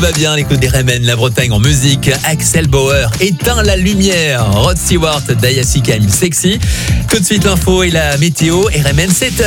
va bien, l'écoute des Remen, la Bretagne en musique. Axel Bauer, éteins la lumière. Rod Stewart, Daya Sikam, Sexy. Tout de suite l'info et la météo. RMN 7h.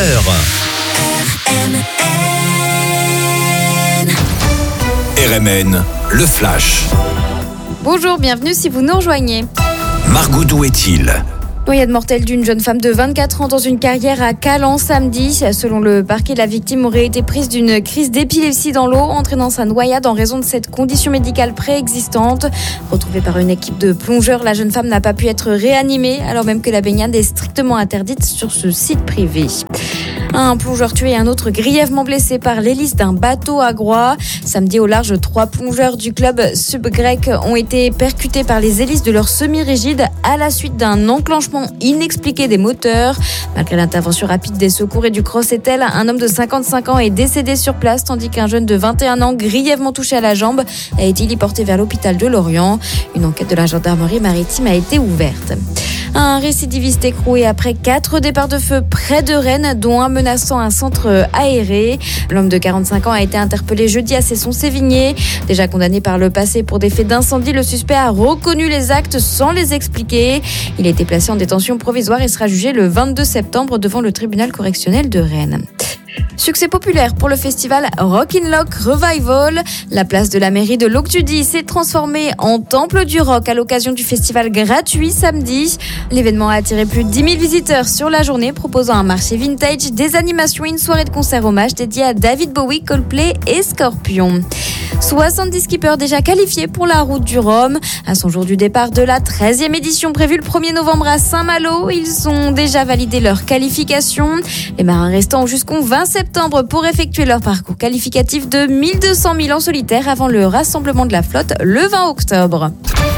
RMN, le flash. Bonjour, bienvenue si vous nous rejoignez. Margot, d'où est-il ? Noyade mortelle d'une jeune femme de 24 ans dans une carrière à Calan samedi. Selon le parquet, la victime aurait été prise d'une crise d'épilepsie dans l'eau, entraînant sa noyade en raison de cette condition médicale préexistante. Retrouvée par une équipe de plongeurs, la jeune femme n'a pas pu être réanimée, alors même que la baignade est strictement interdite sur ce site privé. Un plongeur tué et un autre grièvement blessé par l'hélice d'un bateau à Groix. Samedi au large, 3 plongeurs du club sub-grec ont été percutés par les hélices de leur semi-rigide à la suite d'un enclenchement inexpliqué des moteurs. Malgré l'intervention rapide des secours et du Crossetel, un homme de 55 ans est décédé sur place, tandis qu'un jeune de 21 ans, grièvement touché à la jambe, a été héliporté vers l'hôpital de Lorient. Une enquête de la gendarmerie maritime a été ouverte. Un récidiviste écroué après 4 départs de feu près de Rennes, dont un menaçant un centre aéré. L'homme de 45 ans a été interpellé jeudi à Cesson-Sévigné. Déjà condamné par le passé pour des faits d'incendie, le suspect a reconnu les actes sans les expliquer. Il a été placé en détention provisoire et sera jugé le 22 septembre devant le tribunal correctionnel de Rennes. Succès populaire pour le festival Rock in Loc Revival. La place de la mairie de Loctudy s'est transformée en temple du rock à l'occasion du festival gratuit samedi. L'événement a attiré plus de 10 000 visiteurs sur la journée, proposant un marché vintage, des animations et une soirée de concert hommage dédiée à David Bowie, Coldplay et Scorpions. 70 skippers déjà qualifiés pour la route du Rhum. À son jour du départ de la 13e édition prévue le 1er novembre à Saint-Malo, ils ont déjà validé leur qualification. Les marins restant ont jusqu'au 20 septembre pour effectuer leur parcours qualificatif de 1200 milles en solitaire avant le rassemblement de la flotte le 20 octobre.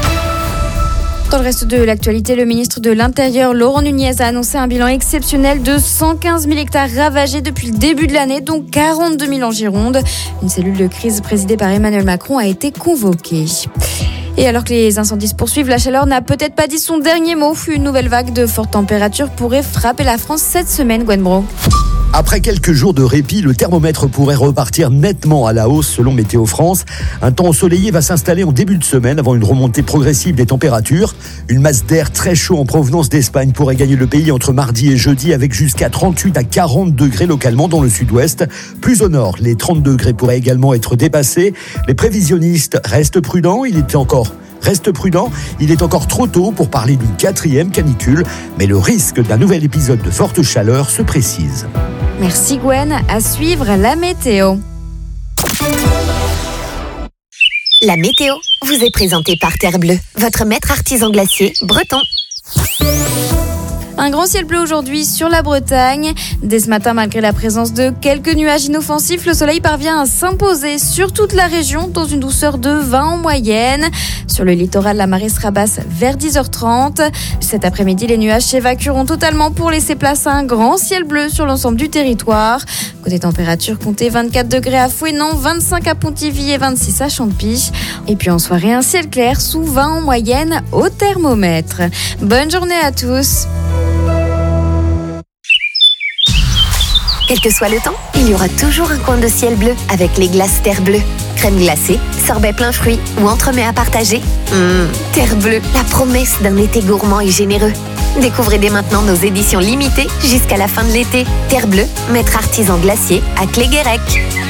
Dans le reste de l'actualité, le ministre de l'Intérieur, Laurent Nunez, a annoncé un bilan exceptionnel de 115 000 hectares ravagés depuis le début de l'année, dont 42 000 en Gironde. Une cellule de crise présidée par Emmanuel Macron a été convoquée. Et alors que les incendies se poursuivent, la chaleur n'a peut-être pas dit son dernier mot. Une nouvelle vague de fortes températures pourrait frapper la France cette semaine, Gwen Bro. Après quelques jours de répit, le thermomètre pourrait repartir nettement à la hausse selon Météo France. Un temps ensoleillé va s'installer en début de semaine avant une remontée progressive des températures. Une masse d'air très chaud en provenance d'Espagne pourrait gagner le pays entre mardi et jeudi avec jusqu'à 38 à 40 degrés localement dans le sud-ouest. Plus au nord, les 30 degrés pourraient également être dépassés. Les prévisionnistes restent prudents. Il est encore trop tôt pour parler d'une 4e canicule, mais le risque d'un nouvel épisode de forte chaleur se précise. Merci Gwen. À suivre la météo. La météo vous est présentée par Terre Bleue, votre maître artisan glacier breton. Un grand ciel bleu aujourd'hui sur la Bretagne. Dès ce matin, malgré la présence de quelques nuages inoffensifs, le soleil parvient à s'imposer sur toute la région dans une douceur de 20 en moyenne. Sur le littoral, la marée sera basse vers 10h30. Cet après-midi, les nuages s'évacueront totalement pour laisser place à un grand ciel bleu sur l'ensemble du territoire. Côté température, comptez 24 degrés à Fouesnant, 25 à Pontivy et 26 à Champy. Et puis en soirée, un ciel clair sous 20 en moyenne au thermomètre. Bonne journée à tous. Quel que soit le temps, il y aura toujours un coin de ciel bleu avec les glaces Terre Bleue. Crème glacée, sorbet plein fruits ou entremets à partager. Terre Bleue, la promesse d'un été gourmand et généreux. Découvrez dès maintenant nos éditions limitées jusqu'à la fin de l'été. Terre Bleue, maître artisan glacier à Cléguérec.